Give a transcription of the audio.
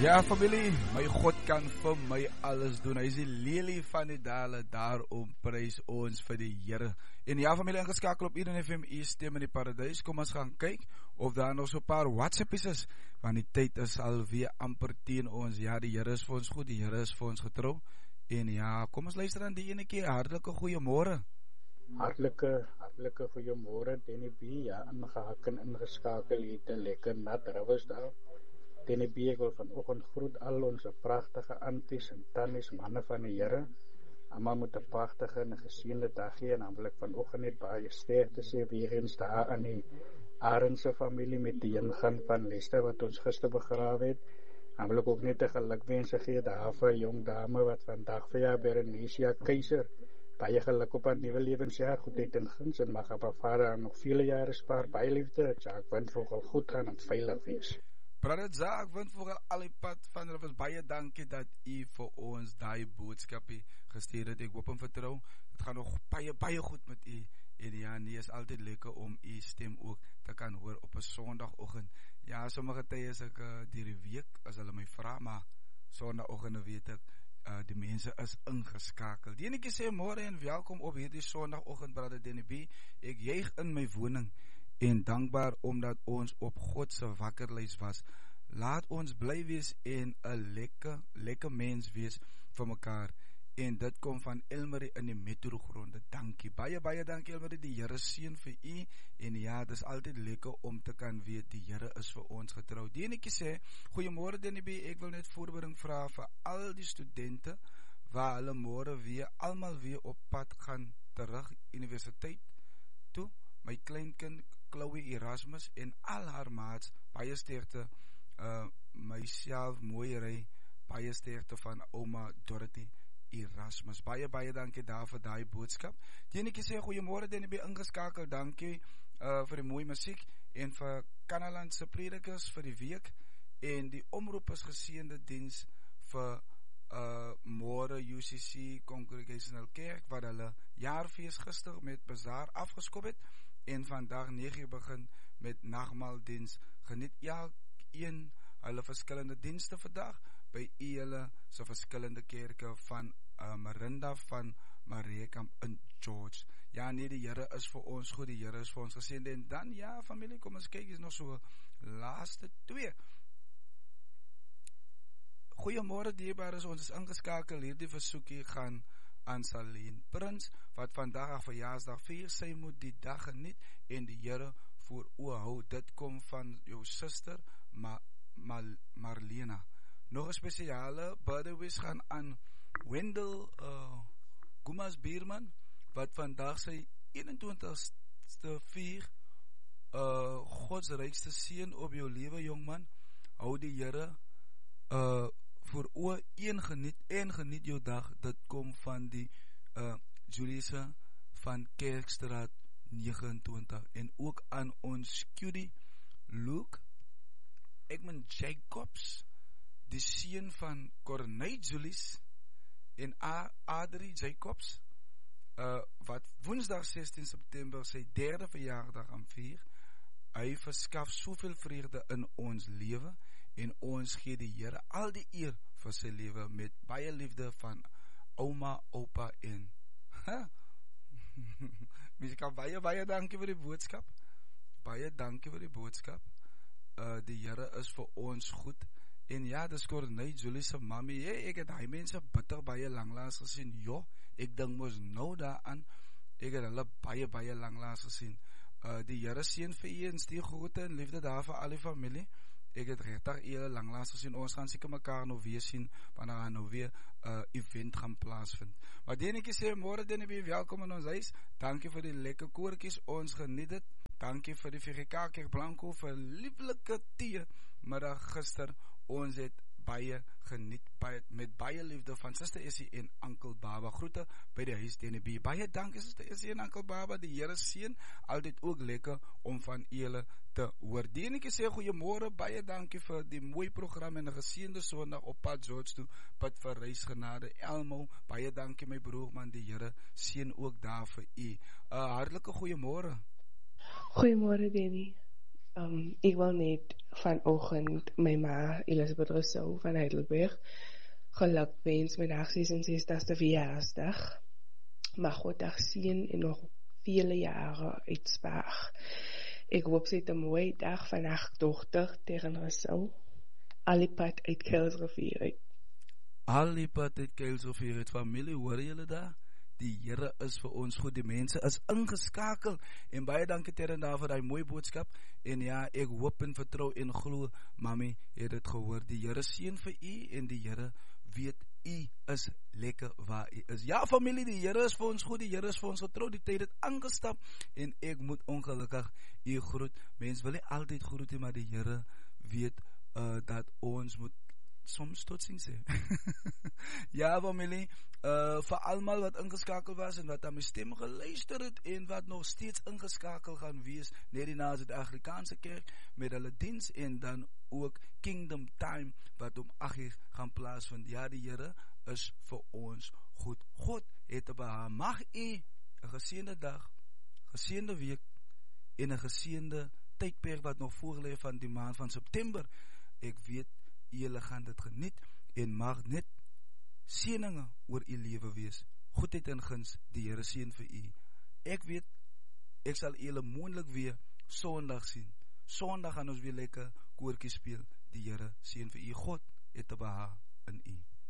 Ja, familie, my God kan vir my alles doen. Hy is die lelie van die dale, daarom prys ons vir die Here. En ja, familie, ingeskakel op Eden FM, u stem in die paradys. Kom ons gaan kyk of daar nog so 'n paar WhatsAppies is, want die tyd is alweer amper teen ons. Ja, die Here is vir ons goed, die Here is vir ons getrou. En ja, kom ons luister aan die ene keer. Hartlike goeiemôre. Hartlike goeiemôre, Denny B. Ja, ingehak en ingeskakel hier te lekker nat Riversdale. Denny B, ek wil vanoggend groet al ons pragtige anties en tannies, manne van die Here. Almal moet 'n pragtige en geseënde dag hê, en dan wil ek vanoggend net baie sterkte sê weer eens daar aan die Arendse familie met die ingaan van Lester wat ons gister begrawe het. Dan wil ek ook net 'n gelukwense gee daar vir 'n jong dame wat vandag verjaar, Berenicia Keiser. Baie geluk op haar nuwe lewensjaar, goedheid en guns, en mag haar vader nog vele jare spaar. Baie liefde, Jacques Windvogel, goed gaan en veilig wees. Brother Jacques Windvogel, al die pad van Rivers, baie dankie dat u vir ons daai boodskapie gestuur het. Ek hoop en vertrou, dit gaan nog baie goed met u. En ja, nee, is altyd lekker om u stem ook te kan hoor op 'n Sondagoggend. Ja, sommige tye is ek die week, as hulle my vra, maar Sondagoggende weet ek, die mense is ingeskakel. Die enetjie sê môre en welkom op hierdie Sondagoggend, Brother Denny B. Ek juig in my woning en dankbaar omdat ons op God se wakkerlys was. Laat ons bly wees en 'n lekker mens wees vir mekaar. En dit kom van Elmarie in die metrogronde. Dankie. Baie dankie Elmarie. Die Here seën vir u. En ja, dis altyd lekker om te kan weet die Here is vir ons getrou. Die enetjie sê, goeiemôre Denny B. Ek wil net voorbereiding vra vir al die studente waar hulle môre weer almal weer op pad gaan terug universiteit toe. My kleinkind Chloe Erasmus en al haar maats, baie sterkte, myself mooi ry, baie sterkte van ouma Dorothy Erasmus. Baie dankie daar vir daai boodskap. Die enetjie sê goeiemôre Denny B, ingeskakel. Dankie vir die mooi musiek en vir Kanaland se predikers vir die week, en die omroep is geseënde diens vir môre UCC Congregational Kerk wat hulle jaarfees gister met bazaar afgeskop het en vandag 9 begin met nagmaaldiens. Geniet elkeen hulle verskillende dienste vandag by hulle se verskillende kerke van Marinda van Mariekamp in George. Ja nee, die Here is vir ons goed, die Here is vir ons geseënd. En dan ja familie, kom ons kyk, is nog so laaste 2. Goeiemôre dierbares, ons is ingeskakel. Hierdie versoekie gaan aan Saleen Prins wat vandag haar verjaarsdag vier. Sy moet die dag geniet en die Here voor oë hou. Dit kom van jou suster Marlena. Nog 'n spesiale birthday wish gaan aan Wendell Gumas Bierman wat vandag sy 21ste vier. God se rykste seën op jou lewe, jongman. Hou die Here voor oë geniet jou dag. Dit kom van die Julise van Kerkstraat 29 en ook aan ons Cutie Luke Egmond Jacobs, die seun van Corneille Julies en Adrie Jacobs, wat Woensdag 16 September sy 3de verjaardag gaan vier. Hy verskaf soveel vreugde in ons lewe en ons gee die Here al die eer vir sy lewe met baie liefde van ouma, oupa en mens kan baie dankie vir die boodskap. Baie dankie vir die boodskap. Die Here is vir ons goed. En ja, dis Corneille Julie se mami. Ek het hy mense bitter baie langlaas gesien. Jo, ek dink mos nou daaraan. Ek het hulle baie langlaas gesien. Die Here seën vir u en stuur groete en liefde daar vir al die familie. Ek het regtig julle langlaas gesien. Ons gaan seker mekaar nou weer sien wanneer daar nou weer event gaan plaasvind. Maar Denetjie sê môre Denny B, welkom in ons huis. Dankie vir die lekker koortjies, ons geniet dit. Dankie vir die VGK Kerk Blanco vir lieflike tee middag gister. Ons het baie geniet met baie liefde van Suster Essie en Uncle Baba. Groete by die huis Denny B. Baie dankie Suster Essie en Uncle Baba. Die Here seën, altyd ook lekker om van julle te hoor. Denetjie sê goeiemôre, baie dankie vir die mooi program en 'n geseënde Sondag op pad George toe, pad vir reisgenade. Elmo, baie dankie my broer man, die Here seën ook daar vir u. Hartlike goeiemôre. Goeiemôre Denny. Ik wil net vanochtend my ma, Elisabeth Rousseau van Heidelberg, geluk wens met haar 66ste verjaarsdag. Mag God haar seën en nog vele jaren uitspaar. Ik hoop ze het een mooie dag van haar dochter tegen Rousseau. Alipad uit Kuilsrivier uit. Alipad uit Kuilsrivier uit, familie, hoor julle daar? Die Here is vir ons goed, die mense is ingeskakel, en baie dankie Terren daar vir die mooie boodskap, en ja, ek hoop en vertrou en glo, mami, het dit gehoor, die Here seën vir u, en die Here weet, u is lekker waar u is. Ja familie, die Here is vir ons goed, die Here is vir ons getrou, die tyd het aangestap, en ek moet ongelukkig u groet, mens wil nie altyd groet, maar die Here weet, dat ons moet soms totsiens sê. Ja familie, vir almal wat ingeskakel was en wat aan my stem geluister het en wat nog steeds ingeskakel gaan wees, net die na Suid-Afrikaanse kerk met hulle diens en dan ook Kingdom Time wat om 8 gaan plaasvind. Ja, die Here is vir ons goed. God het op haar, mag u 'n geseënde dag, geseënde week en 'n geseënde tydperk wat nog voorlê van die maand van September. Ek weet julle gaan dit geniet en mag net seëninge oor u lewe wees. Goedheid en guns, die Here seën vir u. Ek weet, ek sal julle moontlik weer Sondag sien. Sondag gaan ons weer lekker koortjie speel. Die Here seën vir u. God het 'n behaag in u.